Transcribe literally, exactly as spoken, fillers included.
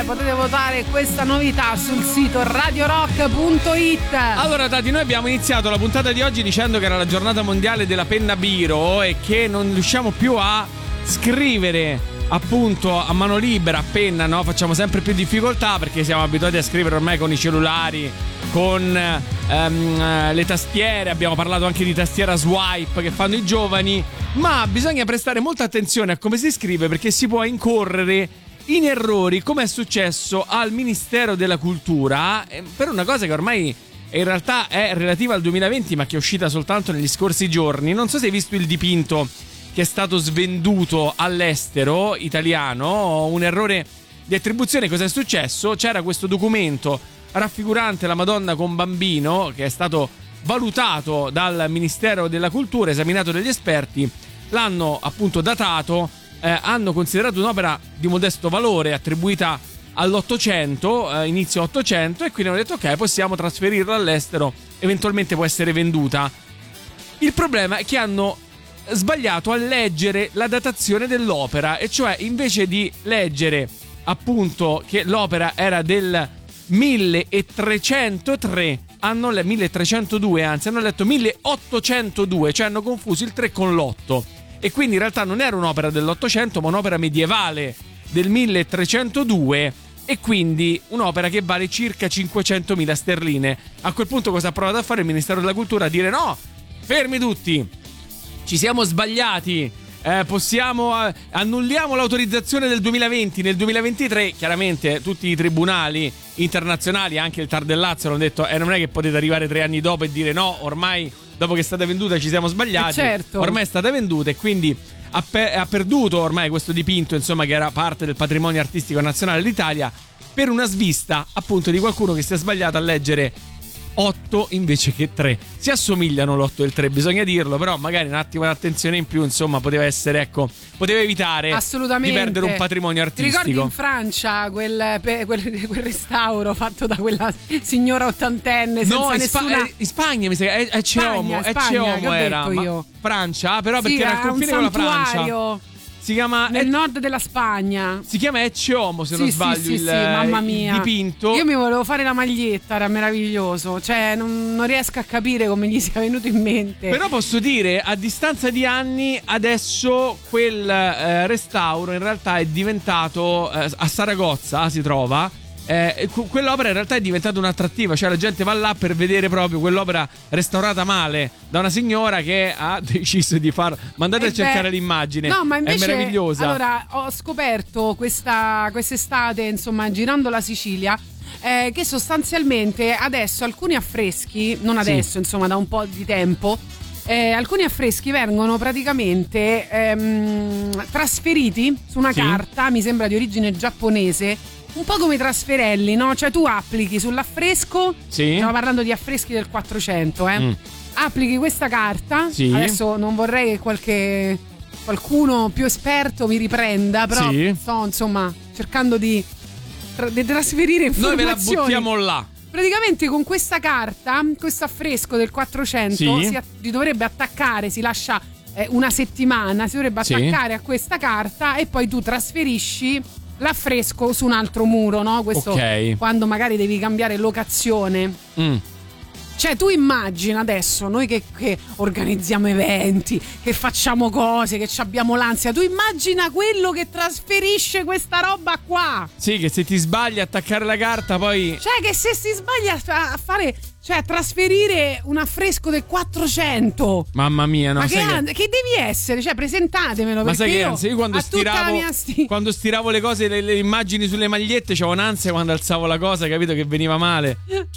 potete votare questa novità sul sito radio rock punto it. Allora Tati, noi abbiamo iniziato la puntata di oggi dicendo che era la giornata mondiale della penna biro e che non riusciamo più a scrivere appunto a mano libera, a penna, no? Facciamo sempre più difficoltà perché siamo abituati a scrivere ormai con i cellulari, con ehm, le tastiere. Abbiamo parlato anche di tastiera swipe che fanno i giovani, ma bisogna prestare molta attenzione a come si scrive perché si può incorrere in errori, come è successo al Ministero della Cultura per una cosa che ormai in realtà è relativa al duemilaventi ma che è uscita soltanto negli scorsi giorni. Non so se hai visto il dipinto che è stato svenduto all'estero italiano, un errore di attribuzione. Cosa è successo? C'era questo documento raffigurante la Madonna con bambino che è stato valutato dal Ministero della Cultura, esaminato dagli esperti, l'hanno appunto datato, eh, hanno considerato un'opera di modesto valore attribuita all'Ottocento, eh, inizio Ottocento, e quindi hanno detto ok, possiamo trasferirla all'estero, eventualmente può essere venduta. Il problema è che hanno sbagliato a leggere la datazione dell'opera, e cioè invece di leggere appunto che l'opera era del milletrecentotre hanno le milletrecentodue, anzi hanno letto milleottocentodue, cioè hanno confuso il tre con l'otto, e quindi in realtà non era un'opera dell'Ottocento ma un'opera medievale del milletrecentodue, e quindi un'opera che vale circa cinquecentomila sterline. A quel punto cosa ha provato a fare il Ministero della Cultura? A dire no, fermi tutti, ci siamo sbagliati, eh, possiamo eh, annulliamo l'autorizzazione del duemilaventi. Nel duemilaventitré chiaramente tutti i tribunali internazionali, anche il Tar del Lazio, hanno detto eh, non è che potete arrivare tre anni dopo e dire no, ormai dopo che è stata venduta ci siamo sbagliati, eh certo. Ormai è stata venduta, e quindi ha, pe- ha perduto ormai questo dipinto, insomma, che era parte del patrimonio artistico nazionale d'Italia, per una svista appunto di qualcuno che si è sbagliato a leggere otto invece che tre. Si assomigliano l'otto e il tre, bisogna dirlo, però magari un attimo di attenzione in più, insomma, poteva essere, ecco, poteva evitare assolutamente di perdere un patrimonio artistico. Ti ricordi in Francia quel, quel, quel restauro fatto da quella signora ottantenne senza no, in, nessuna... Spa- in Spagna mi sa che è Ceomo, è Ceomo era, io. Francia, però perché sì, era al confine con la Francia. Si chiama nel e- nord della Spagna. Si chiama Ecce Homo, se sì, non sbaglio, sì, il, sì, mamma mia. il dipinto. Io mi volevo fare la maglietta, era meraviglioso. Cioè, non, non riesco a capire come gli sia venuto in mente. Però posso dire, a distanza di anni, adesso quel eh, restauro in realtà è diventato, eh, a Saragozza si trova, eh, quell'opera in realtà è diventata un'attrattiva, cioè la gente va là per vedere proprio quell'opera restaurata male da una signora che ha deciso di far... Mandate eh a cercare beh, l'immagine, no, ma invece, è meravigliosa. Allora, ho scoperto questa quest'estate, insomma, girando la Sicilia, eh, che sostanzialmente adesso alcuni affreschi, non adesso, sì. insomma, da un po' di tempo, eh, alcuni affreschi vengono praticamente ehm, trasferiti su una sì. carta, mi sembra di origine giapponese, un po' come i trasferelli, no? Cioè tu applichi sull'affresco, sì. stiamo parlando di affreschi del quattrocento, eh? Mm. Applichi questa carta, sì. adesso non vorrei che qualche qualcuno più esperto mi riprenda, però sì. sto insomma cercando di, tra- di trasferire informazioni. Noi ve la buttiamo là. Praticamente con questa carta, questo affresco del quattrocento sì. si, si dovrebbe attaccare, si lascia eh, una settimana, si dovrebbe attaccare sì. a questa carta e poi tu trasferisci l'affresco su un altro muro, no? Questo okay. quando magari devi cambiare locazione. Mm. Cioè tu immagina adesso noi che, che organizziamo eventi, che facciamo cose, che abbiamo l'ansia, tu immagina quello che trasferisce questa roba qua. Sì, che se ti sbagli a attaccare la carta poi... Cioè che se si sbaglia a fare... Cioè a trasferire un affresco del quattrocento. Mamma mia, no? Ma che, che... che devi essere? Cioè presentatemelo. Ma sai che io, anzi, io quando stiravo sti... quando stiravo le cose, le, le immagini sulle magliette, c'avevo un'ansia quando alzavo la cosa, capito, che veniva male.